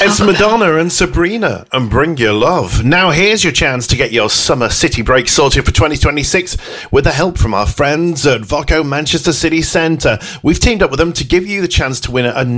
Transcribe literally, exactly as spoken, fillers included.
It's Madonna and Sabrina and Bring Your Love. Now here's your chance to get your summer city break sorted for twenty twenty-six with the help from our friends at Voco Manchester City Centre. We've teamed up with them to give you the chance to win a